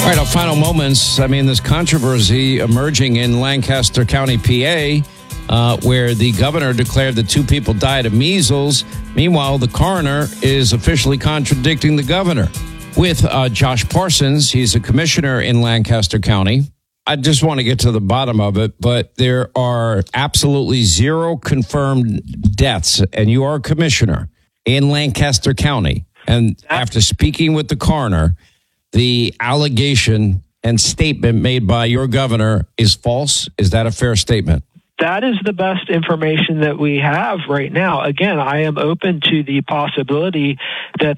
All right, our final moments. I mean, this controversy emerging in Lancaster County, PA, where the governor declared that 2 people died of measles. Meanwhile, the coroner is officially contradicting the governor. With Josh Parsons, he's a commissioner in Lancaster County. I just want to get to the bottom of it, but there are absolutely 0 confirmed deaths, and you are a commissioner in Lancaster County. And after speaking with the coroner, the allegation and statement made by your governor is false. Is that a fair statement? That is the best information that we have right now. Again, I am open to the possibility that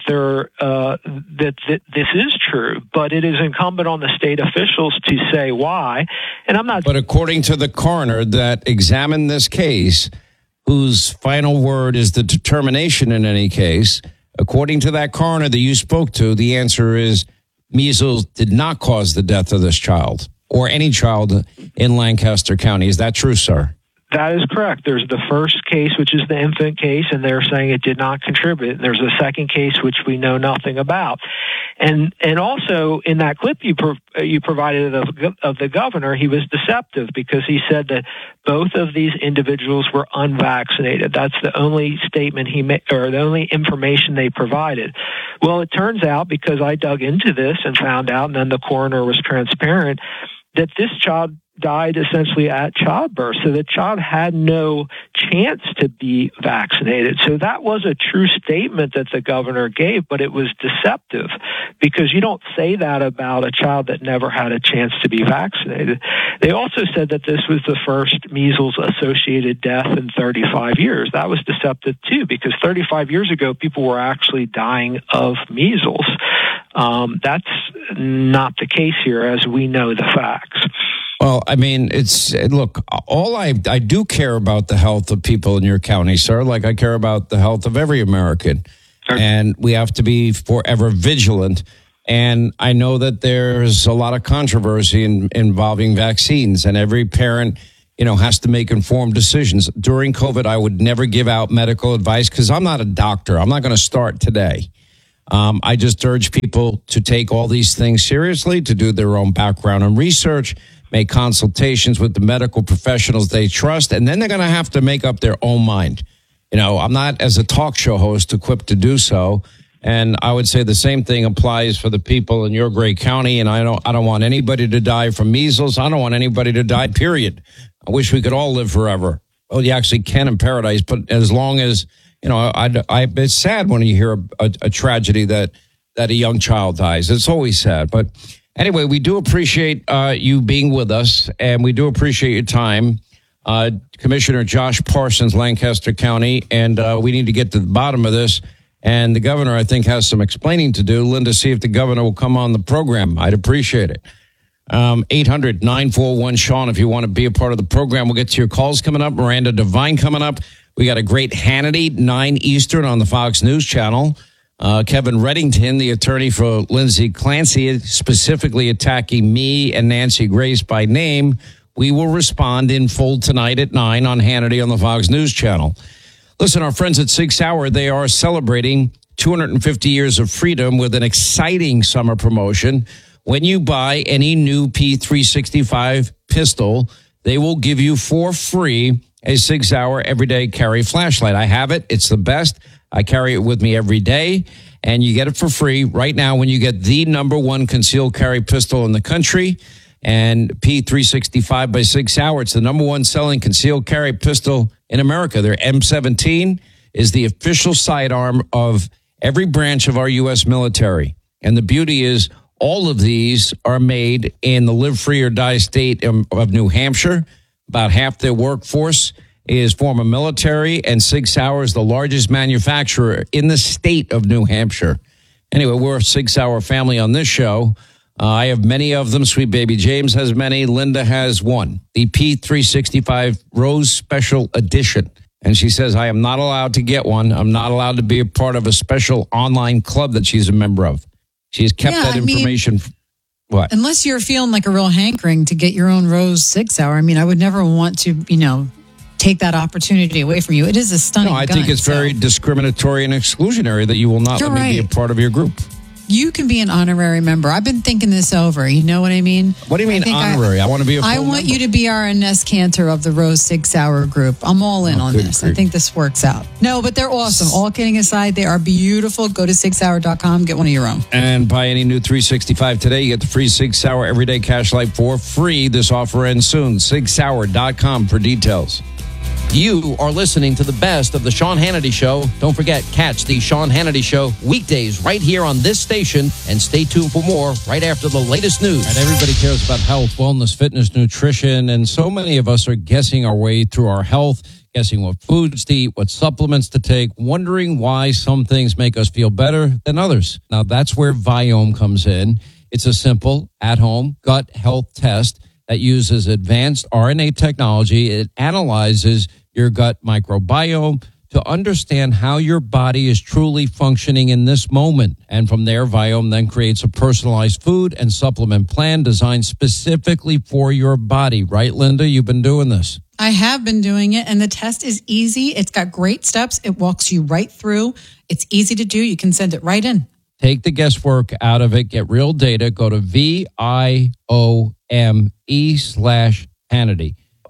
this is true, but it is incumbent on the state officials to say why. And I'm not. But according to the coroner that examined this case, whose final word is the determination in any case, according to that coroner that you spoke to, the answer is measles did not cause the death of this child or any child in Lancaster County. Is that true, sir? That is correct. There's the first case, which is the infant case, and they're saying it did not contribute. There's a second case, which we know nothing about. And also in that clip you provided of the governor, he was deceptive because he said that both of these individuals were unvaccinated. That's the only statement he made, or the only information they provided. Well, it turns out, because I dug into this and found out, and then the coroner was transparent, that this child died essentially at childbirth. So the child had no chance to be vaccinated. So that was a true statement that the governor gave, but it was deceptive because you don't say that about a child that never had a chance to be vaccinated. They also said that this was the first measles-associated death in 35 years. That was deceptive too, because 35 years ago, people were actually dying of measles. That's not the case here, as we know the facts. Well, I mean, look, I do care about the health of people in your county, sir. Like I care about the health of every American. Sure. And we have to be forever vigilant. And I know that there's a lot of controversy involving vaccines, and every parent, has to make informed decisions. During COVID, I would never give out medical advice because I'm not a doctor. I'm not going to start today. I just urge people to take all these things seriously, to do their own background and research, make consultations with the medical professionals they trust, and then they're going to have to make up their own mind. I'm not, as a talk show host, equipped to do so. And I would say the same thing applies for the people in your great county. And I don't want anybody to die from measles. I don't want anybody to die, period. I wish we could all live forever. Well, you actually can in paradise, but as long as, it's sad when you hear a tragedy that a young child dies. It's always sad. But anyway, we do appreciate you being with us, and we do appreciate your time. Commissioner Josh Parsons, Lancaster County, and we need to get to the bottom of this. And the governor, I think, has some explaining to do. Linda, see if the governor will come on the program. I'd appreciate it. 800-941-SEAN if you want to be a part of the program. We'll get to your calls coming up. Miranda Devine coming up. We got a great Hannity, 9 Eastern on the Fox News Channel. Kevin Reddington, the attorney for Lindsay Clancy, specifically attacking me and Nancy Grace by name. We will respond in full tonight at 9 on Hannity on the Fox News Channel. Listen, our friends at Sig Sauer, they are celebrating 250 years of freedom with an exciting summer promotion. When you buy any new P365 pistol, they will give you for free a Sig Sauer everyday carry flashlight. I have it. It's the best. I carry it with me every day, and you get it for free right now when you get the #1 concealed carry pistol in the country. And P365 by Sig Sauer, it's the #1 selling concealed carry pistol in America. Their M17 is the official sidearm of every branch of our U.S. military. And the beauty is all of these are made in the live free or die state of New Hampshire. About half their workforce is former military, and Sig Sauer is the largest manufacturer in the state of New Hampshire. Anyway, we're a Sig Sauer family on this show. I have many of them. Sweet baby James has many. Linda has one, the P365 Rose Special Edition. And she says, I am not allowed to get one. I'm not allowed to be a part of a special online club that she's a member of. She has kept that information. What? Unless you're feeling like a real hankering to get your own Rose Sig Sauer. I mean, I would never want to, take that opportunity away from you. It is a stunning gun. No, I think it's very discriminatory and exclusionary that you will not let me be a part of your group. You can be an honorary member. I've been thinking this over. You know what I mean? What do you mean honorary? I want to be a full I want member. you to be our Ines Cantor of the Rose 6 Hour group. I'm all in on good this. grief. I think this works out. No, but they're awesome. All kidding aside, they are beautiful. Go to 6hour.com. Get one of your own. And buy any new 365 today. You get the free 6 Hour Everyday Cash Light for free. This offer ends soon. 6hour.com for details. You are listening to the best of the Sean Hannity Show. Don't forget, catch the Sean Hannity Show weekdays right here on this station, and stay tuned for more right after the latest news. And everybody cares about health, wellness, fitness, nutrition, and so many of us are guessing our way through our health, guessing what foods to eat, what supplements to take, wondering why some things make us feel better than others. Now, that's where Viome comes in. It's a simple, at-home gut health test that uses advanced RNA technology. It analyzes your gut microbiome to understand how your body is truly functioning in this moment. And from there, Viome then creates a personalized food and supplement plan designed specifically for your body. Right, Linda? You've been doing this. I have been doing it, and the test is easy. It's got great steps. It walks you right through. It's easy to do. You can send it right in. Take the guesswork out of it. Get real data. Go to VIOME/Hannity.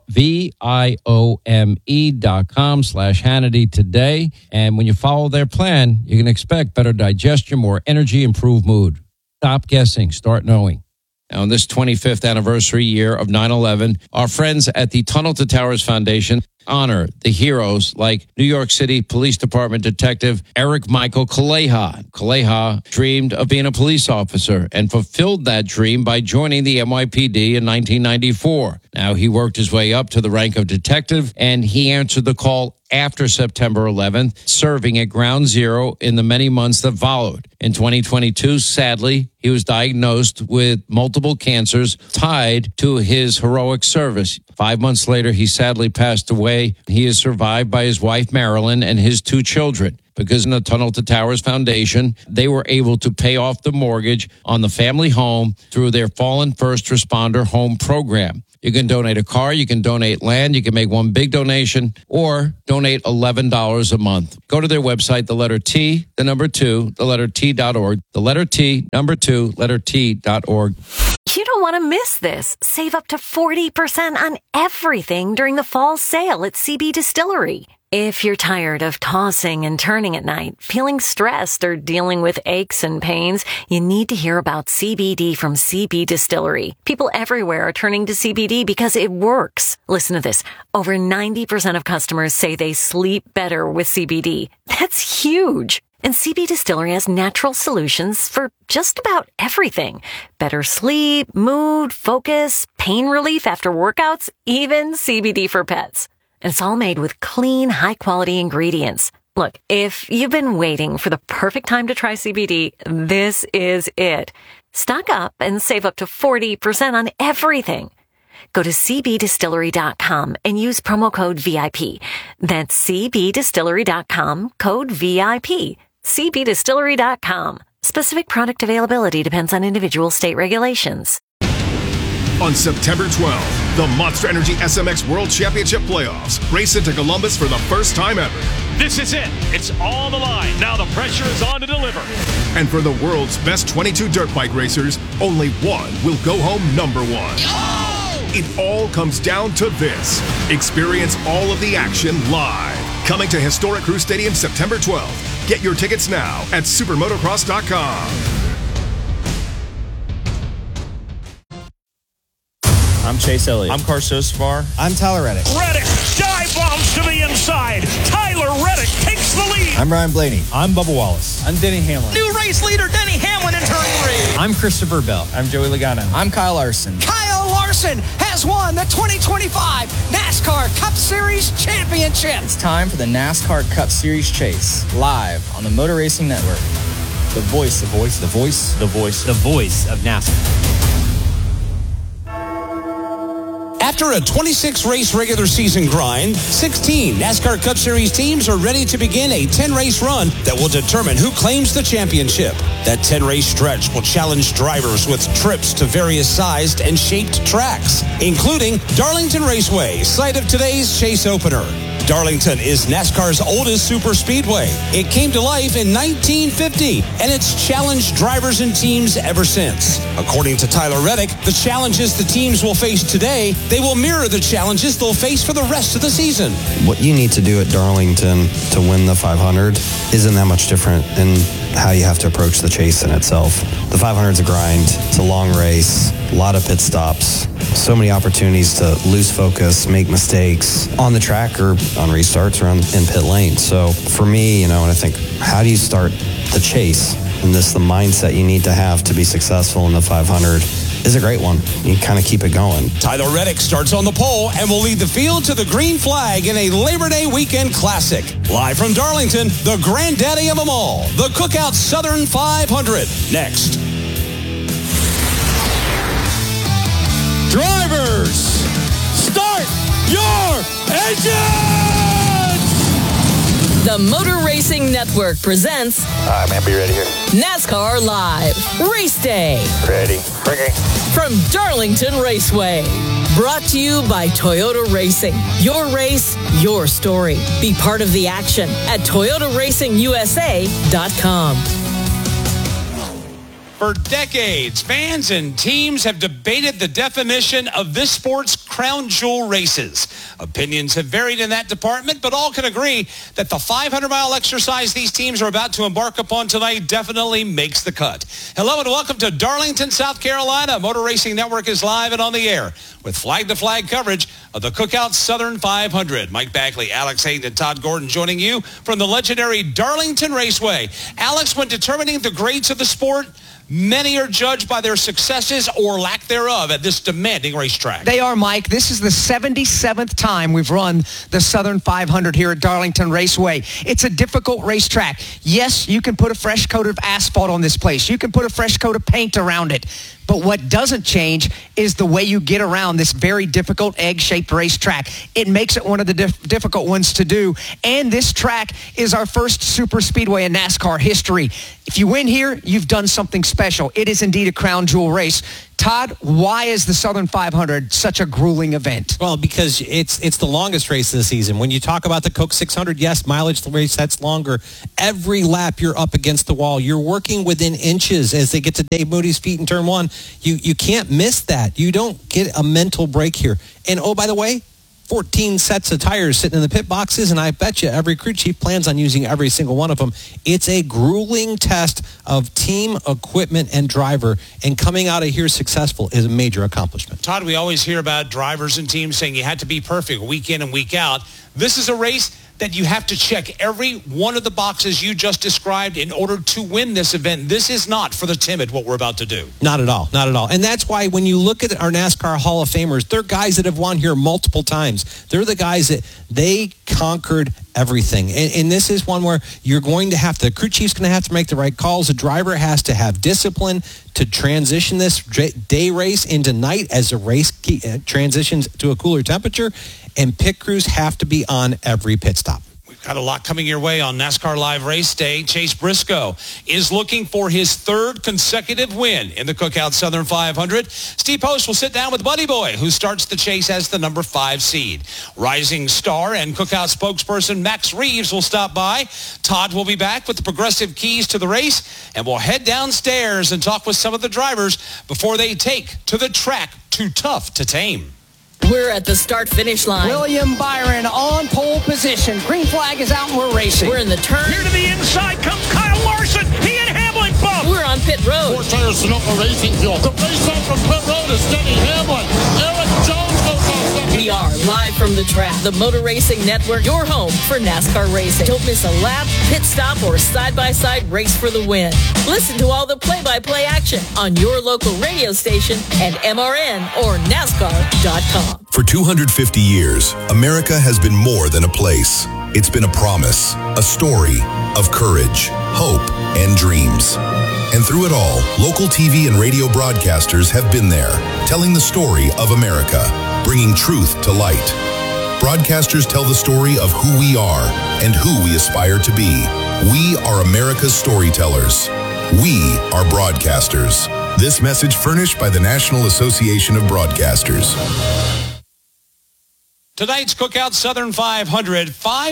VIOME.com/Hannity today. And when you follow their plan, you can expect better digestion, more energy, improved mood. Stop guessing. Start knowing. Now, on this 25th anniversary year of 9/11, our friends at the Tunnel to Towers Foundation honor the heroes like New York City Police Department Detective Eric Michael Kaleha. Kaleha dreamed of being a police officer and fulfilled that dream by joining the NYPD in 1994. Now, he worked his way up to the rank of detective, and he answered the call after September 11th, serving at Ground Zero in the many months that followed. In 2022, sadly, he was diagnosed with multiple cancers tied to his heroic service. 5 months later, he sadly passed away. He is survived by his wife, Marilyn, and his 2 children. Because in the Tunnel to Towers Foundation, they were able to pay off the mortgage on the family home through their Fallen First Responder Home Program. You can donate a car, you can donate land, you can make one big donation, or donate $11 a month. Go to their website, the letter T, the number 2, the letter T.org, the letter T, number 2, letter T.org. You don't want to miss this. Save up to 40% on everything during the fall sale at CB Distillery. If you're tired of tossing and turning at night, feeling stressed, or dealing with aches and pains, you need to hear about CBD from CB Distillery. People everywhere are turning to CBD because it works. Listen to this. Over 90% of customers say they sleep better with CBD. That's huge. And CB Distillery has natural solutions for just about everything. Better sleep, mood, focus, pain relief after workouts, even CBD for pets. And it's all made with clean, high-quality ingredients. Look, if you've been waiting for the perfect time to try CBD, this is it. Stock up and save up to 40% on everything. Go to cbdistillery.com and use promo code VIP. That's cbdistillery.com, code VIP. cbdistillery.com. Specific product availability depends on individual state regulations. On September 12th, the Monster Energy SMX World Championship Playoffs race into Columbus for the first time ever. This is it. It's on the line. Now the pressure is on to deliver. And for the world's best 22 dirt bike racers, only one will go home number 1. Oh! It all comes down to this. Experience all of the action live. Coming to Historic Crew Stadium September 12th. Get your tickets now at supermotocross.com. I'm Chase Elliott. I'm Carson Safar. I'm Tyler Reddick. Reddick dive bombs to the inside. Tyler Reddick takes the lead. I'm Ryan Blaney. I'm Bubba Wallace. I'm Denny Hamlin. New race leader Denny Hamlin in turn 3. I'm Christopher Bell. I'm Joey Logano. I'm Kyle Larson. Kyle Larson has won the 2025 NASCAR Cup Series Championship. It's time for the NASCAR Cup Series Chase, live on the Motor Racing Network. The voice of NASCAR. After a 26-race regular season grind, 16 NASCAR Cup Series teams are ready to begin a 10-race run that will determine who claims the championship. That 10-race stretch will challenge drivers with trips to various sized and shaped tracks, including Darlington Raceway, site of today's Chase opener. Darlington is NASCAR's oldest super speedway. It came to life in 1950, and it's challenged drivers and teams ever since. According to Tyler Reddick, the challenges the teams will face today, they will mirror the challenges they'll face for the rest of the season. What you need to do at Darlington to win the 500 isn't that much different in how you have to approach the chase in itself. The 500 is a grind. It's a long race, a lot of pit stops, so many opportunities to lose focus, make mistakes on the track or on restarts or in pit lane. So for me, and I think, how do you start the chase? And this, the mindset you need to have to be successful in the 500 is a great one. You kind of keep it going. Tyler Reddick starts on the pole and will lead the field to the green flag in a Labor Day weekend classic. Live from Darlington, the granddaddy of them all, the Cookout Southern 500. Next. Drivers, start your engines! The Motor Racing Network presents... All right, man, be ready here. NASCAR Live, Race Day. Ready. Bringing. From Darlington Raceway. Brought to you by Toyota Racing. Your race, your story. Be part of the action at ToyotaRacingUSA.com. For decades, fans and teams have debated the definition of this sport's crown jewel races. Opinions have varied in that department, but all can agree that the 500-mile exercise these teams are about to embark upon tonight definitely makes the cut. Hello and welcome to Darlington, South Carolina. Motor Racing Network is live and on the air with flag-to-flag coverage of the Cookout Southern 500. Mike Bagley, Alex Hayden, and Todd Gordon joining you from the legendary Darlington Raceway. Alex, when determining the grades of the sport, many are judged by their successes or lack thereof at this demanding racetrack. They are, Mike. This is the 77th time we've run the Southern 500 here at Darlington Raceway. It's a difficult racetrack. Yes, you can put a fresh coat of asphalt on this place. You can put a fresh coat of paint around it. But what doesn't change is the way you get around this very difficult egg-shaped racetrack. It makes it one of the difficult ones to do. And this track is our first super speedway in NASCAR history. If you win here, you've done something special. It is indeed a crown jewel race. Todd, why is the Southern 500 such a grueling event? Well, because it's the longest race of the season. When you talk about the Coke 600, yes, mileage the race, that's longer. Every lap you're up against the wall. You're working within inches as they get to Dave Moody's feet in turn one. You can't miss that. You don't get a mental break here. And oh, by the way, 14 sets of tires sitting in the pit boxes, and I bet you every crew chief plans on using every single one of them. It's a grueling test of team, equipment, and driver, and coming out of here successful is a major accomplishment. Todd, we always hear about drivers and teams saying you had to be perfect week in and week out. This is a race that you have to check every one of the boxes you just described in order to win this event. This is not for the timid, what we're about to do. Not at all. Not at all. And that's why when you look at our NASCAR Hall of Famers, they're guys that have won here multiple times. They're the guys that they conquered everything. And this is one where you're going to have to, the crew chief's going to have to make the right calls. The driver has to have discipline to transition this day race into night as the race transitions to a cooler temperature. And pit crews have to be on every pit stop. We've got a lot coming your way on NASCAR Live Race Day. Chase Briscoe is looking for his third consecutive win in the Cookout Southern 500. Steve Post will sit down with Buddy Boy, who starts the chase as the number 5 seed. Rising star and Cookout spokesperson Max Reeves will stop by. Todd will be back with the progressive keys to the race, and we'll head downstairs and talk with some of the drivers before they take to the track too tough to tame. We're at the start-finish line. William Byron on pole position. Green flag is out and we're racing. We're in the turn. Here to the inside comes Kyle Larson. He and Hamlin bump. We're on pit road. 4 tires to Sonoma Racing Fuel. The race out from pit road is Denny Hamlin. Eric Jones goes off second. We are live from the track. The Motor Racing Network, your home for NASCAR racing. Don't miss a lap, pit stop, or side-by-side race for the win. Listen to all the play-by-play action on your local radio station and MRN or NASCAR.com. For 250 years, America has been more than a place. It's been a promise, a story of courage, hope, and dreams. And through it all, local TV and radio broadcasters have been there, telling the story of America, bringing truth to light. Broadcasters tell the story of who we are and who we aspire to be. We are America's storytellers. We are broadcasters. This message furnished by the National Association of Broadcasters. Tonight's Cookout Southern 500,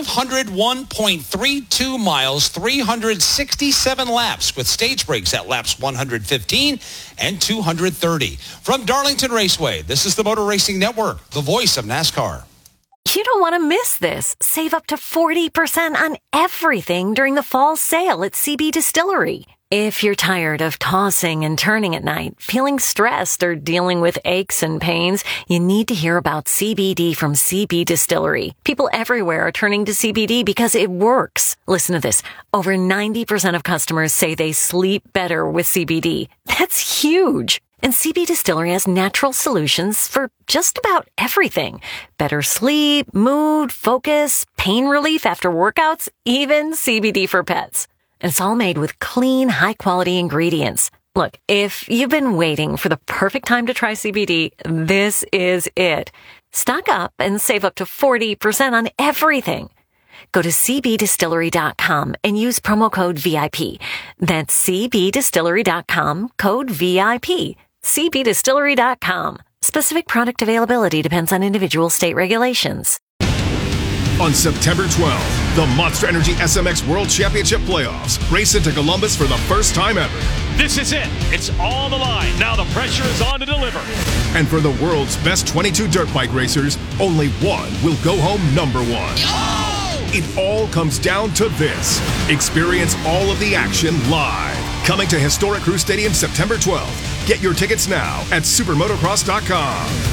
501.32 miles, 367 laps with stage breaks at laps 115 and 230. From Darlington Raceway, this is the Motor Racing Network, the voice of NASCAR. You don't want to miss this. Save up to 40% on everything during the fall sale at CB Distillery. If you're tired of tossing and turning at night, feeling stressed, or dealing with aches and pains, you need to hear about CBD from CB Distillery. People everywhere are turning to CBD because it works. Listen to this. Over 90% of customers say they sleep better with CBD. That's huge. And CB Distillery has natural solutions for just about everything. Better sleep, mood, focus, pain relief after workouts, even CBD for pets. And it's all made with clean, high-quality ingredients. Look, if you've been waiting for the perfect time to try CBD, this is it. Stock up and save up to 40% on everything. Go to cbdistillery.com and use promo code VIP. That's cbdistillery.com, code VIP. cbdistillery.com. Specific product availability depends on individual state regulations. On September 12th, the Monster Energy SMX World Championship Playoffs race into Columbus for the first time ever. This is it. It's on the line. Now the pressure is on to deliver. And for the world's best 22 dirt bike racers, only one will go home number one. It all comes down to this. Experience all of the action live. Coming to Historic Crew Stadium September 12th. Get your tickets now at supermotocross.com.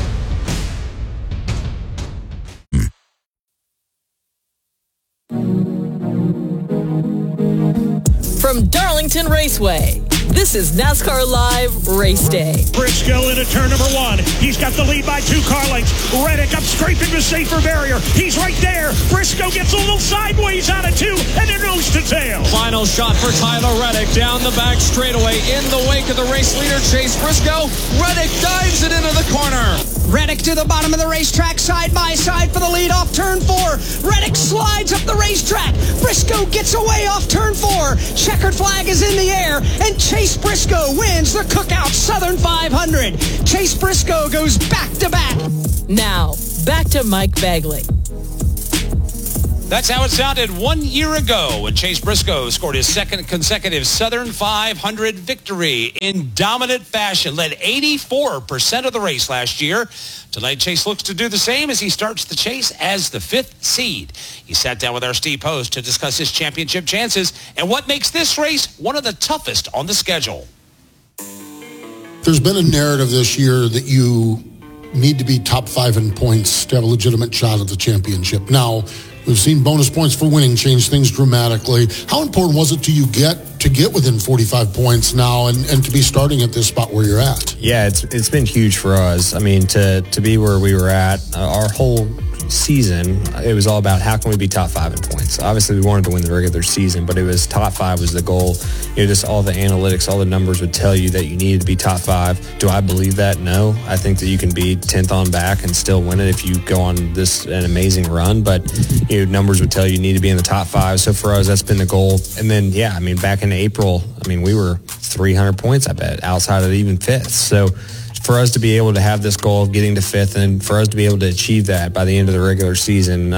From Darlington Raceway, this is NASCAR Live Race Day. Briscoe into turn number one. He's got the lead by 2 car lengths. Reddick up scraping the safer barrier. He's right there. Briscoe gets a little sideways out of 2 and then nose to tail. Final shot for Tyler Reddick down the back straightaway in the wake of the race leader, Chase Briscoe. Reddick dives it into the corner. Reddick to the bottom of the racetrack, side by side for the lead off turn 4. Reddick slides up the racetrack. Briscoe gets away off turn 4. Checkered flag is in the air, and Chase Briscoe wins the Cookout Southern 500. Chase Briscoe goes back to back. Now, back to Mike Bagley. That's how it sounded 1 year ago when Chase Briscoe scored his second consecutive Southern 500 victory in dominant fashion, led 84% of the race last year. Tonight, Chase looks to do the same as he starts the chase as the 5th seed. He sat down with our Steve Post to discuss his championship chances and what makes this race one of the toughest on the schedule. There's been a narrative this year that you need to be top 5 in points to have a legitimate shot at the championship. Now, we've seen bonus points for winning change things dramatically. How important was it to you to get within 45 points now and to be starting at this spot where you're at? Yeah, it's been huge for us. I mean, to be where we were at, our whole season, it was all about how can we be top 5 in points. Obviously, we wanted to win the regular season, but it was top 5 was the goal. Just all the analytics, all the numbers would tell you that you needed to be top 5. Do I believe that? No. I think that you can be 10th on back and still win it if you go on an amazing run, but numbers would tell you need to be in the top 5. So for us, that's been the goal. And then, back in April, we were 300 points, I bet, outside of even 5th. So for us to be able to have this goal of getting to 5th and for us to be able to achieve that by the end of the regular season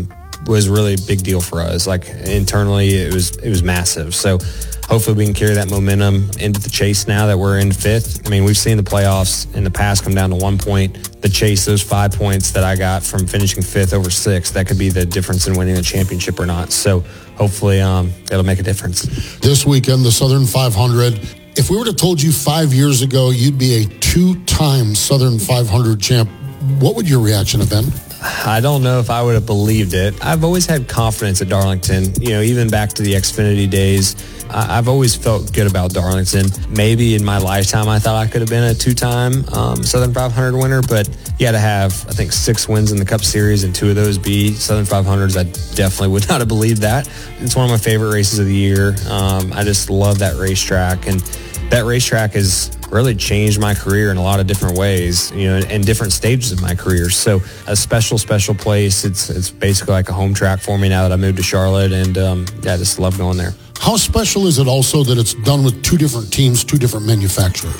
was really a big deal for us. Like internally, it was massive. So hopefully we can carry that momentum into the chase now that we're in 5th. We've seen the playoffs in the past come down to 1 point. The chase, those 5 points that I got from finishing 5th over 6th, that could be the difference in winning the championship or not. So hopefully that'll make a difference. This weekend, the Southern 500. If we would have told you 5 years ago you'd be a 2-time Southern 500 champ, what would your reaction have been? I don't know if I would have believed it. I've always had confidence at Darlington, even back to the Xfinity days. I've always felt good about Darlington. Maybe in my lifetime I thought I could have been a 2-time Southern 500 winner, but you had to have, I think, 6 wins in the Cup Series and 2 of those be Southern 500s. I definitely would not have believed that. It's one of my favorite races of the year. I just love that racetrack, and that racetrack has really changed my career in a lot of different ways, in different stages of my career. So a special place. It's basically like a home track for me now that I moved to Charlotte, and I just love going there. How special is it also that it's done with 2 different teams, 2 different manufacturers?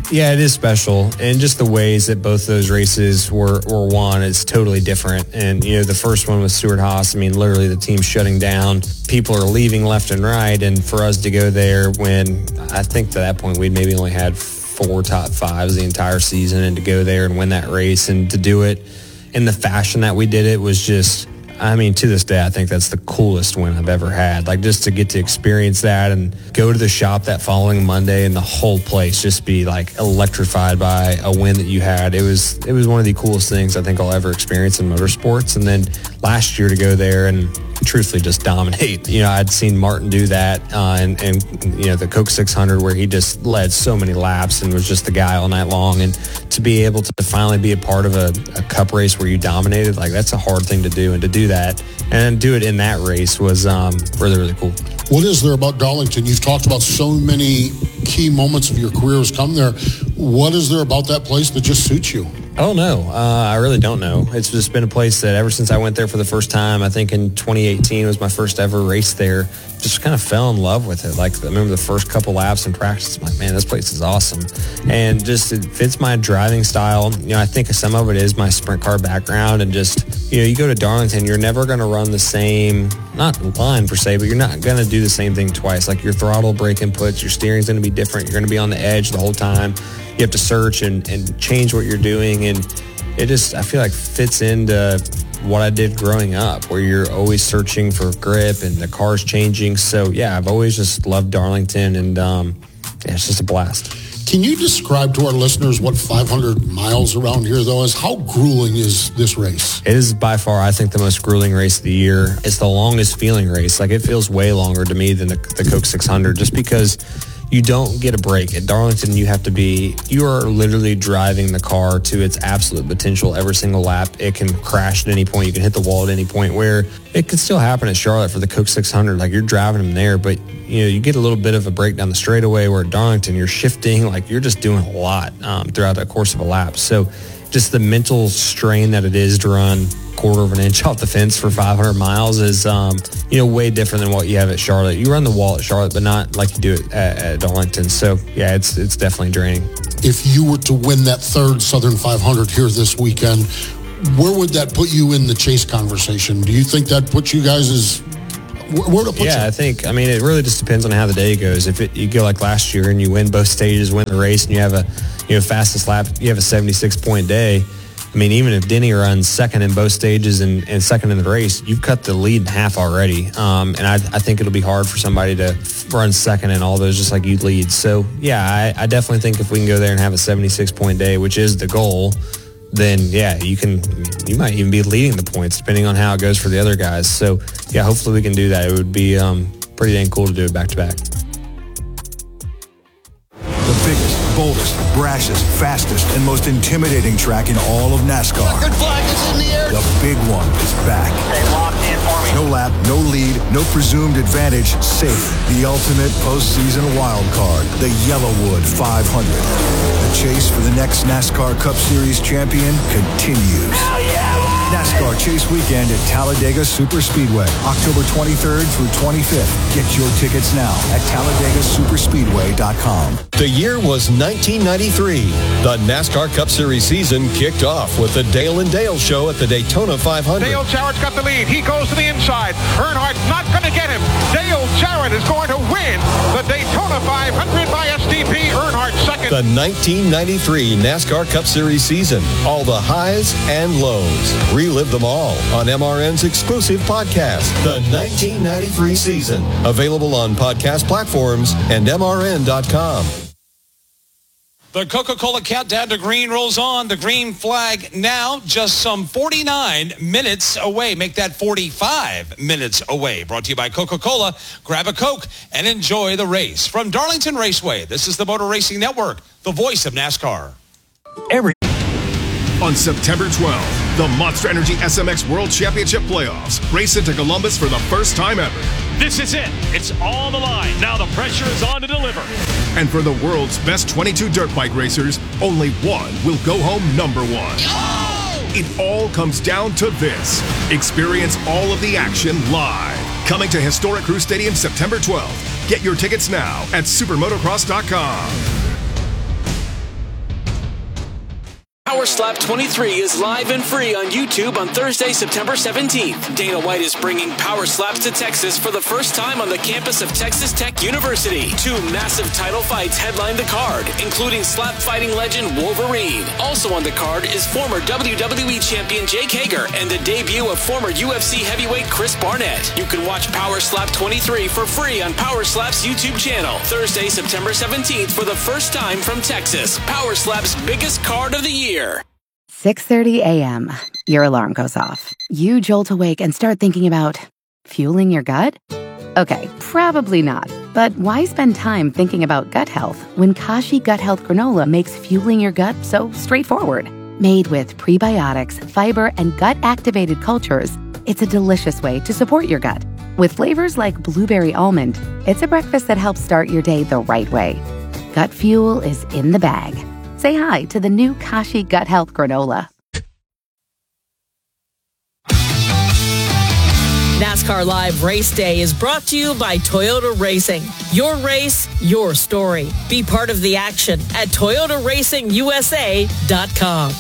Yeah, it is special. And just the ways that both those races were won is totally different. And, the first one with Stewart-Haas, literally the team's shutting down. People are leaving left and right. And for us to go there when I think to that point we'd maybe only had 4 top 5s the entire season, and to go there and win that race and to do it in the fashion that we did it was just, to this day, I think that's the coolest win I've ever had. Like, just to get to experience that and go to the shop that following Monday and the whole place just be like electrified by a win that you had. It was one of the coolest things I think I'll ever experience in motorsports. And then last year to go there and truthfully just dominate. I'd seen Martin do that and the Coke 600 where he just led so many laps and was just the guy all night long. And to be able to finally be a part of a cup race where you dominated, like, that's a hard thing to do. And to do that and do it in that race was really, really cool. What is there about Darlington? You've talked about so many key moments of your career has come there. What is there about that place that just suits you? I don't know. I really don't know. It's just been a place that ever since I went there for the first time, I think in 2018 was my first ever race there, just kind of fell in love with it. Like, I remember the first couple laps in practice, I'm like, man, this place is awesome. And just it fits my driving style. I think some of it is my sprint car background and just, you go to Darlington, you're never going to run the same, not line per se, but you're not going to do the same thing twice. Like, your throttle brake inputs, your steering's going to be different. You're going to be on the edge the whole time. You have to search and change what you're doing. And it just, I feel like, fits into what I did growing up, where you're always searching for grip and the car's changing. So, yeah, I've always just loved Darlington, and it's just a blast. Can you describe to our listeners what 500 miles around here, though, is? How grueling is this race? It is by far, I think, the most grueling race of the year. It's the longest feeling race. Like, it feels way longer to me than the Coke 600, just because you don't get a break. At Darlington, you are literally driving the car to its absolute potential every single lap. It can crash at any point. You can hit the wall at any point, where it could still happen at Charlotte for the Coke 600. Like, you're driving them there, but you get a little bit of a break down the straightaway, where at Darlington, you're shifting. Like, you're just doing a lot throughout the course of a lap. So just the mental strain that it is to run quarter of an inch off the fence for 500 miles is, way different than what you have at Charlotte. You run the wall at Charlotte, but not like you do it at Darlington. So, yeah, it's definitely draining. If you were to win that third Southern 500 here this weekend, where would that put you in the chase conversation? Do you think that puts you guys as... Where to put you? I think, it really just depends on how the day goes. If you go like last year and you win both stages, win the race, and you have fastest lap, you have a 76-point day. Even if Denny runs second in both stages and second in the race, you've cut the lead in half already. And I think it'll be hard for somebody to run second in all those just like you lead. So, yeah, I definitely think if we can go there and have a 76-point day, which is the goal, then, yeah, you might even be leading the points depending on how it goes for the other guys. So, yeah, hopefully we can do that. It would be pretty dang cool to do it back-to-back. The biggest, boldest, brashest, fastest, and most intimidating track in all of NASCAR. Checkered flag is in the air. The big one is back. Stay locked in for me. No lap, no lead, no presumed advantage. Safe. The ultimate postseason wild card. The Yellowwood 500. The chase for the next NASCAR Cup Series champion continues. Hell yeah! NASCAR Chase Weekend at Talladega Superspeedway, October 23rd through 25th. Get your tickets now at TalladagaSuperspeedway.com. The year was 1993. The NASCAR Cup Series season kicked off with the Dale and Dale Show at the Daytona 500. Dale Jarrett's got the lead. He goes to the inside. Earnhardt's not going to get him. Dale Jarrett is going to win the Daytona 500 by SDP. Earnhardt second. The 1993 NASCAR Cup Series season. All the highs and lows. Relive them all on MRN's exclusive podcast, The 1993 Season. Available on podcast platforms and MRN.com. The Coca-Cola countdown to green rolls on. The green flag now just some 49 minutes away. Make that 45 minutes away. Brought to you by Coca-Cola. Grab a Coke and enjoy the race. From Darlington Raceway, this is the Motor Racing Network, the voice of NASCAR. On September 12th, the Monster Energy SMX World Championship Playoffs race into Columbus for the first time ever. This is it. It's on the line. Now the pressure is on to deliver. And for the world's best 22 dirt bike racers, only one will go home number one. It all comes down to this. Experience all of the action live. Coming to Historic Crew Stadium September 12th. Get your tickets now at supermotocross.com. Power Slap 23 is live and free on YouTube on Thursday, September 17th. Dana White is bringing Power Slaps to Texas for the first time on the campus of Texas Tech University. 2 massive title fights headline the card, including slap fighting legend Wolverine. Also on the card is former WWE champion Jake Hager and the debut of former UFC heavyweight Chris Barnett. You can watch Power Slap 23 for free on Power Slap's YouTube channel. Thursday, September 17th for the first time from Texas. Power Slap's biggest card of the year. 6:30 a.m. Your alarm goes off. You jolt awake and start thinking about fueling your gut? Okay, probably not. But why spend time thinking about gut health when Kashi Gut Health Granola makes fueling your gut so straightforward? Made with prebiotics, fiber, and gut-activated cultures, it's a delicious way to support your gut. With flavors like blueberry almond, it's a breakfast that helps start your day the right way. Gut fuel is in the bag. Say hi to the new Kashi Gut Health Granola. NASCAR Live Race Day is brought to you by Toyota Racing. Your race, your story. Be part of the action at ToyotaRacingUSA.com.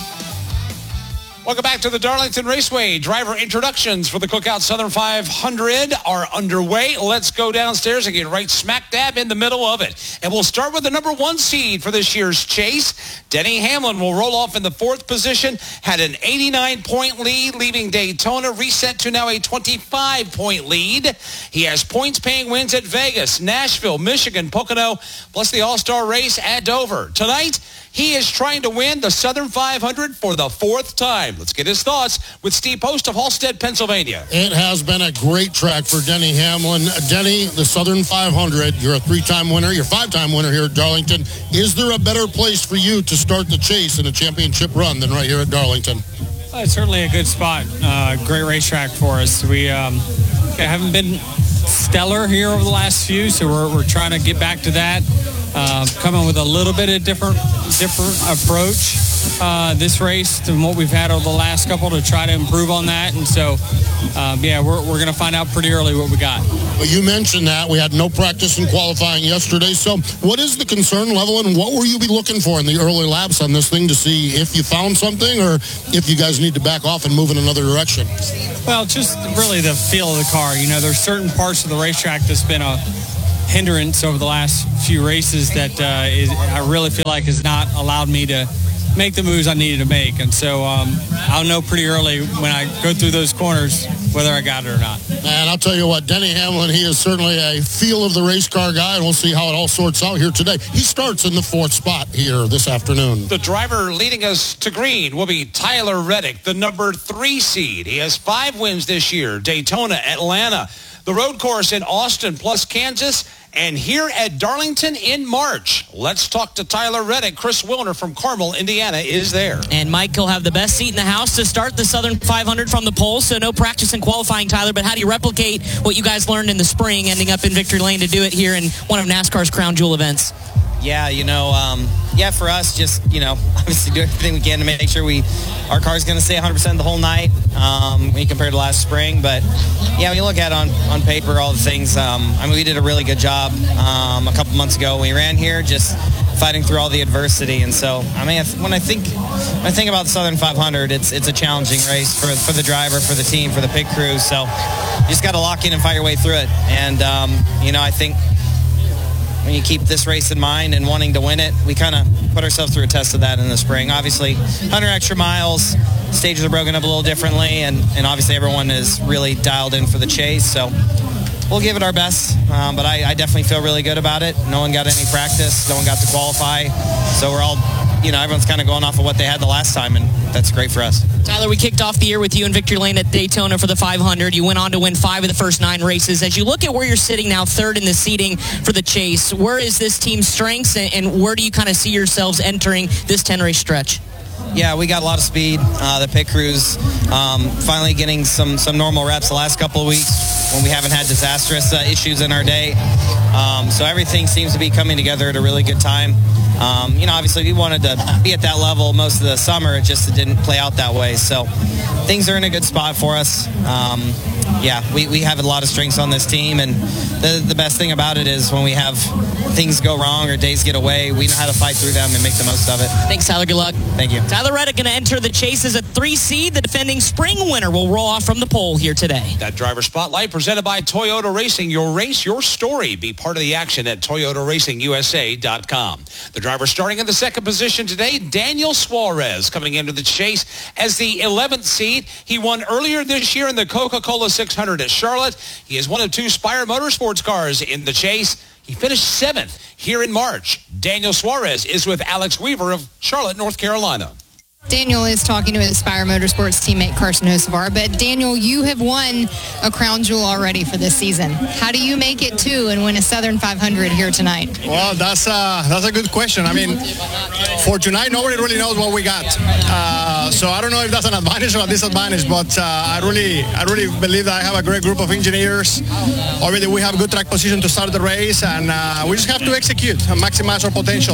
Welcome back to the Darlington Raceway. Driver introductions for the Cookout Southern 500 are underway. Let's go downstairs and get right smack dab in the middle of it. And we'll start with the number 1 seed for this year's chase. Denny Hamlin will roll off in the 4th position. Had an 89-point lead, leaving Daytona reset to now a 25-point lead. He has points-paying wins at Vegas, Nashville, Michigan, Pocono, plus the All-Star race at Dover. Tonight, he is trying to win the Southern 500 for the 4th time. Let's get his thoughts with Steve Post of Halstead, Pennsylvania. It has been a great track for Denny Hamlin. Denny, the Southern 500, you're a 3-time winner. You're a 5-time winner here at Darlington. Is there a better place for you to start the chase in a championship run than right here at Darlington? It's certainly a good spot. Great racetrack for us. We haven't been stellar here over the last few, so we're trying to get back to that. Coming with a little bit of different approach this race than what we've had over the last couple to try to improve on that. And so, we're going to find out pretty early what we got. Well, you mentioned that. We had no practice in qualifying yesterday. So what is the concern level, and what will you be looking for in the early laps on this thing to see if you found something or if you guys need to back off and move in another direction? Well, just really the feel of the car. You know, there's certain parts of the racetrack that's been a hindrance over the last few races that I really feel like has not allowed me to make the moves I needed to make. And so I'll know pretty early when I go through those corners whether I got it or not. And I'll tell you what, Denny Hamlin, he is certainly a feel of the race car guy, and we'll see how it all sorts out here today. He starts in the 4th spot here this afternoon. The driver leading us to green will be Tyler Reddick, the number 3 seed. He has 5 wins this year: Daytona, Atlanta, the road course in Austin, plus Kansas, and here at Darlington in March. Let's talk to Tyler Reddick. Chris Wilner from Carmel, Indiana, is there. And Mike will have the best seat in the house to start the Southern 500 from the pole, so no practice in qualifying, Tyler, but how do you replicate what you guys learned in the spring, ending up in victory lane to do it here in one of NASCAR's crown jewel events? Yeah, for us, just, obviously do everything we can to make sure our car's going to stay 100% the whole night when you compare to last spring. But, yeah, when you look at it on paper, all the things, we did a really good job a couple months ago when we ran here, just fighting through all the adversity. And so, when I think about the Southern 500, it's a challenging race for the driver, for the team, for the pit crew. So you just got to lock in and fight your way through it. And, I think when you keep this race in mind and wanting to win it, we kind of put ourselves through a test of that in the spring. Obviously, 100 extra miles, stages are broken up a little differently, and obviously everyone is really dialed in for the chase. So we'll give it our best, but I definitely feel really good about it. No one got any practice. No one got to qualify. So we're all, everyone's kind of going off of what they had the last time, and that's great for us. Tyler, we kicked off the year with you in victory lane at Daytona for the 500. You went on to win 5 of the first 9 races. As you look at where you're sitting now, 3rd in the seeding for the chase, where is this team's strengths, and where do you kind of see yourselves entering this 10-race stretch? Yeah, we got a lot of speed. The pit crews finally getting some normal reps the last couple of weeks when we haven't had disastrous issues in our day. So everything seems to be coming together at a really good time. Obviously we wanted to be at that level most of the summer. It didn't play out that way. So things are in a good spot for us. yeah, we have a lot of strengths on this team, and the best thing about it is when we have things go wrong or days get away, we know how to fight through them and make the most of it. Thanks, Tyler. Good luck. Thank you. Tyler Reddick going to enter the chase as a 3 seed. The defending spring winner will roll off from the pole here today. That driver spotlight presented by Toyota Racing. Your race, your story. Be part of the action at ToyotaRacingUSA.com. The driver starting in the second position today, Daniel Suarez, coming into the chase as the 11th seed. He won earlier this year in the Coca-Cola 600 at Charlotte. He is one of 2 Spire Motorsports cars in the chase. He finished 7th here in March. Daniel Suarez is with Alex Weaver of Charlotte, North Carolina. Daniel is talking to his Spire Motorsports teammate Carson Hocevar. But Daniel, you have won a crown jewel already for this season. How do you make it 2 and win a Southern 500 here tonight? Well, that's a good question. I mean, for tonight, nobody really knows what we got. So I don't know if that's an advantage or a disadvantage, but I really believe that I have a great group of engineers. Already we have good track position to start the race, and we just have to execute and maximize our potential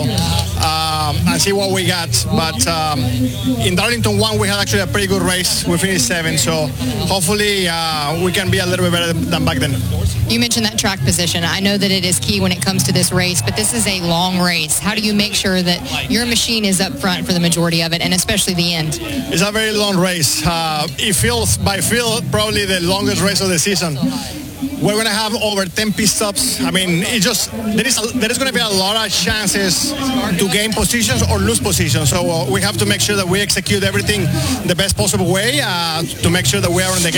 and see what we got. But in Darlington 1, we had actually a pretty good race. We finished 7th, so hopefully we can be a little bit better than back then. You mentioned that track position. I know that it is key when it comes to this race, but this is a long race. How do you make sure that your machine is up front for the majority of it, and especially the end? It's a very long race. It feels, by feel, probably the longest race of the season. We're going to have over 10 pit stops. I mean, there is going to be a lot of chances to gain positions or lose positions. So we have to make sure that we execute everything the best possible way to make sure that we are on the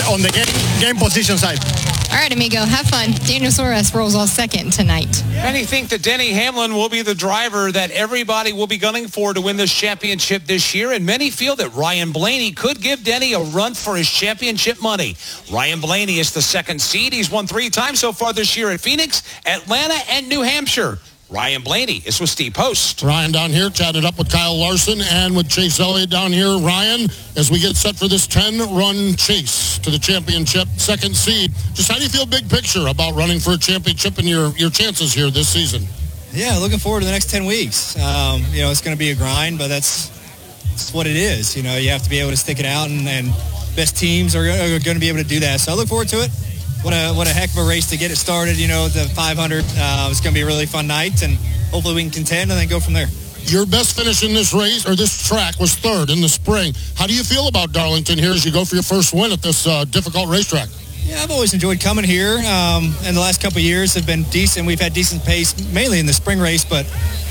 game position side. All right, amigo, have fun. Daniel Suarez rolls off second tonight. Many think that Denny Hamlin will be the driver that everybody will be gunning for to win this championship this year, and many feel that Ryan Blaney could give Denny a run for his championship money. Ryan Blaney is the 2nd seed. He's won 3 times so far this year at Phoenix, Atlanta, and New Hampshire. Ryan Blaney is with Steve Post. Ryan down here chatted up with Kyle Larson and with Chase Elliott down here. Ryan, as we get set for this 10-run chase to the championship, 2nd seed, just how do you feel big picture about running for a championship and your chances here this season? Yeah, looking forward to the next 10 weeks. It's going to be a grind, but that's what it is. You have to be able to stick it out, and best teams are going to be able to do that. So I look forward to it. What a heck of a race to get it started. The 500. It's going to be a really fun night, and hopefully we can contend and then go from there. Your best finish in this race, or this track, was 3rd in the spring. How do you feel about Darlington here as you go for your first win at this difficult racetrack? Yeah, I've always enjoyed coming here, and the last couple of years have been decent. We've had decent pace, mainly in the spring race, but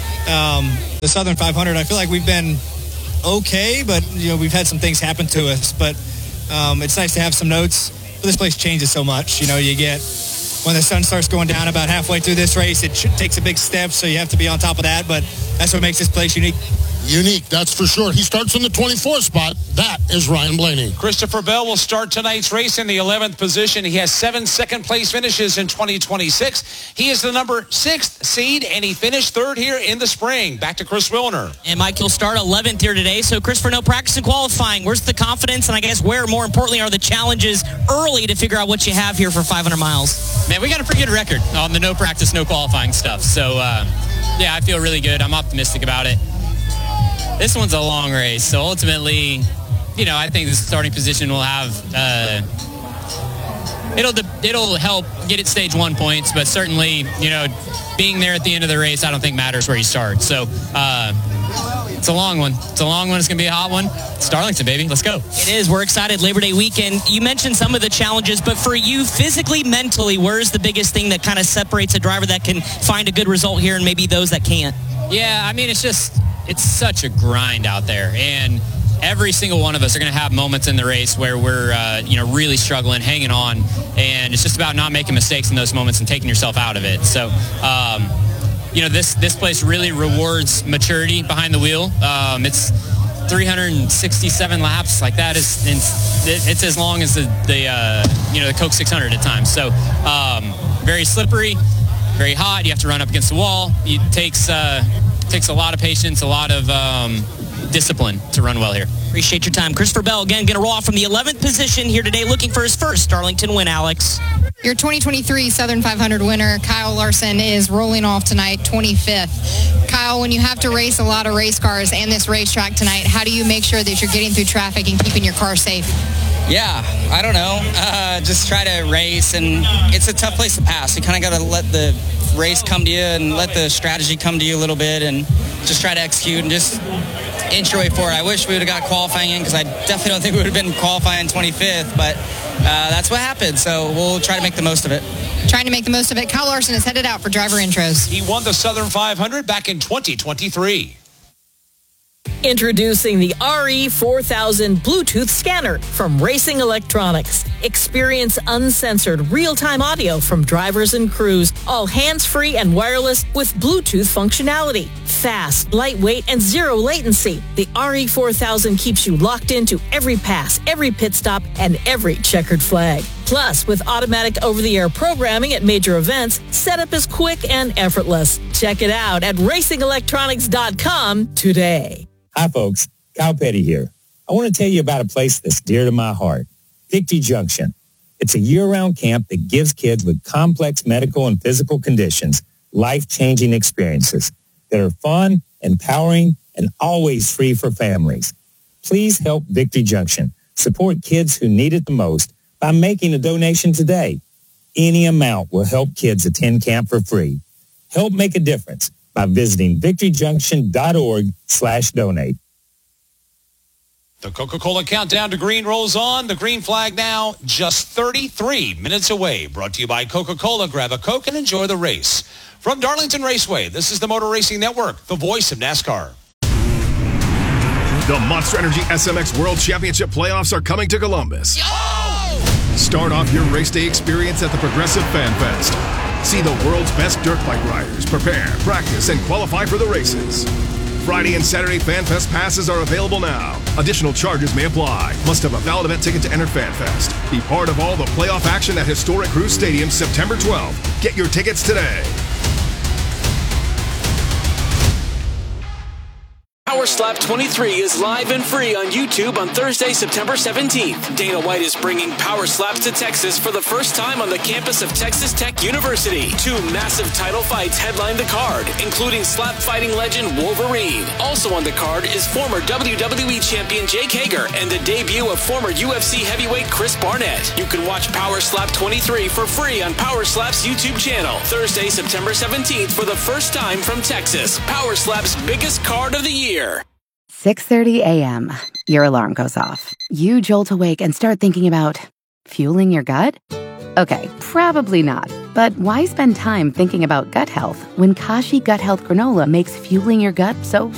the Southern 500, I feel like we've been okay, but we've had some things happen to us. But it's nice to have some notes. This place changes so much. You get when the sun starts going down about halfway through this race, it takes a big step, so you have to be on top of that. But that's what makes this place unique. Unique, that's for sure. He starts in the 24th spot. That is Ryan Blaney. Christopher Bell will start tonight's race in the 11th position. He has 7 second-place finishes in 2026. He is the number 6th seed, and he finished 3rd here in the spring. Back to Chris Wilner. And Mike, you'll start 11th here today. So, Christopher, no practice and qualifying. Where's the confidence, and I guess where, more importantly, are the challenges early to figure out what you have here for 500 miles? Man, we got a pretty good record on the no practice, no qualifying stuff. So, yeah, I feel really good. I'm optimistic about it. This one's a long race, so ultimately, I think the starting position will have, it'll help get it stage 1 points, but certainly, being there at the end of the race, I don't think matters where you start. So, it's a long one. It's going to be a hot one. It's Darlington, baby. Let's go. It is. We're excited. Labor Day weekend. You mentioned some of the challenges, but for you, physically, mentally, where is the biggest thing that kind of separates a driver that can find a good result here and maybe those that can't? Yeah, I mean, it's such a grind out there, and every single one of us are going to have moments in the race where we're really struggling, hanging on, and it's just about not making mistakes in those moments and taking yourself out of it. So this place really rewards maturity behind the wheel. It's 367 laps. Like, that is, it's as long as the Coke 600 at times. So very slippery, very hot. You have to run up against the wall. It takes a lot of patience, a lot of discipline to run well here. Appreciate your time. Christopher Bell, again, going to roll off from the 11th position here today, looking for his first Darlington win, Alex. Your 2023 Southern 500 winner, Kyle Larson, is rolling off tonight, 25th. Kyle, when you have to race a lot of race cars and this racetrack tonight, how do you make sure that you're getting through traffic and keeping your car safe? Yeah, I don't know. Just try to race, and it's a tough place to pass. You kind of got to let the race come to you and let the strategy come to you a little bit and just try to execute and just inch your way forward. I wish we would have got qualifying in because I definitely don't think we would have been qualifying 25th, but that's what happened, so we'll try to make the most of it. Trying to make the most of it. Kyle Larson is headed out for driver intros. He won the Southern 500 back in 2023. Introducing the RE4000 Bluetooth scanner from Racing Electronics. Experience uncensored real-time audio from drivers and crews, all hands-free and wireless with Bluetooth functionality. Fast, lightweight, and zero latency. The RE4000 keeps you locked into every pass, every pit stop, and every checkered flag. Plus, with automatic over-the-air programming at major events, setup is quick and effortless. Check it out at racingelectronics.com today. Hi, folks. Kyle Petty here. I want to tell you about a place that's dear to my heart, Victory Junction. It's a year-round camp that gives kids with complex medical and physical conditions life-changing experiences that are fun, empowering, and always free for families. Please help Victory Junction support kids who need it the most by making a donation today. Any amount will help kids attend camp for free. Help make a difference by visiting victoryjunction.org/donate. The Coca-Cola countdown to green rolls on. The green flag now just 33 minutes away. Brought to you by Coca-Cola. Grab a Coke and enjoy the race. From Darlington Raceway, this is the Motor Racing Network, the voice of NASCAR. The Monster Energy SMX World Championship playoffs are coming to Columbus. Start off your race day experience at the Progressive Fan Fest. See the world's best dirt bike riders prepare, practice, and qualify for the races. Friday and Saturday Fan Fest passes are available now. Additional charges may apply. Must have a valid event ticket to enter Fan Fest. Be part of all the playoff action at Historic Cruise Stadium September 12th. Get your tickets today. Power Slap 23 is live and free on YouTube on Thursday, September 17th. Dana White is bringing Power Slaps to Texas for the first time on the campus of Texas Tech University. 2 massive title fights headline the card, including slap fighting legend Wolverine. Also on the card is former WWE champion Jake Hager and the debut of former UFC heavyweight Chris Barnett. You can watch Power Slap 23 for free on Power Slap's YouTube channel. Thursday, September 17th for the first time from Texas. Power Slap's biggest card of the year. 6:30 a.m. Your alarm goes off. You jolt awake and start thinking about fueling your gut? Okay, probably not. But why spend time thinking about gut health when Kashi Gut Health Granola makes fueling your gut so